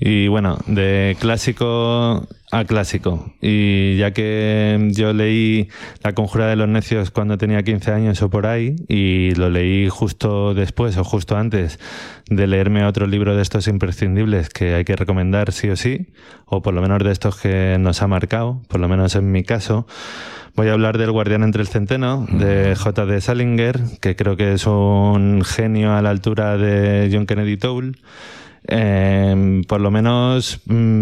Y bueno, de clásico a clásico. Y ya que yo leí La Conjura de los Necios cuando tenía 15 años o por ahí, y lo leí justo después o justo antes de leerme otro libro de estos imprescindibles que hay que recomendar sí o sí, o por lo menos de estos que nos ha marcado, por lo menos en mi caso, voy a hablar del Guardián entre el Centeno, de J.D. Salinger, que creo que es un genio a la altura de John Kennedy Toole. Por lo menos